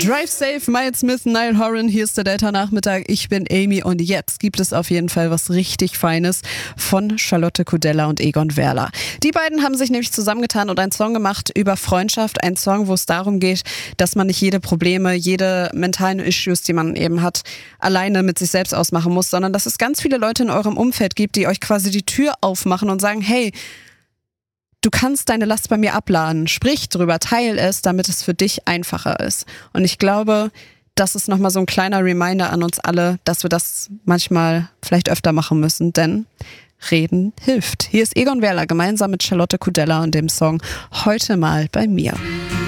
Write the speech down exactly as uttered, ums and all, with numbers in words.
Drive Safe, Miles Smith, Niall Horan, hier ist der Delta-Nachmittag, ich bin Amy und jetzt gibt es auf jeden Fall was richtig Feines von Charlotte Kudella und Egon Werler. Die beiden haben sich nämlich zusammengetan und einen Song gemacht über Freundschaft, ein Song, wo es darum geht, dass man nicht jede Probleme, jede mentalen Issues, die man eben hat, alleine mit sich selbst ausmachen muss, sondern dass es ganz viele Leute in eurem Umfeld gibt, die euch quasi die Tür aufmachen und sagen, hey, du kannst deine Last bei mir abladen, sprich drüber, teil es, damit es für dich einfacher ist. Und ich glaube, das ist nochmal so ein kleiner Reminder an uns alle, dass wir das manchmal vielleicht öfter machen müssen, denn Reden hilft. Hier ist Egon Werler gemeinsam mit Charlotte Kudella und dem Song Heute mal bei mir.